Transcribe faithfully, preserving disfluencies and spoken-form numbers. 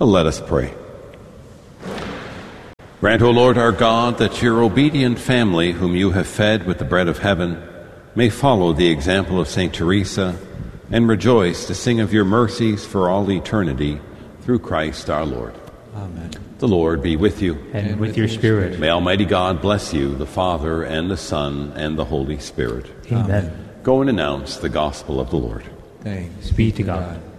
Let us pray. Grant, O Lord our God, that your obedient family, whom you have fed with the bread of heaven, may follow the example of Saint Teresa and rejoice to sing of your mercies for all eternity, through Christ our Lord. Amen. The Lord be with you. And, and with, with your spirit. May Almighty God bless you, the Father, and the Son, and the Holy Spirit. Amen. Go and announce the gospel of the Lord. Thanks be to God.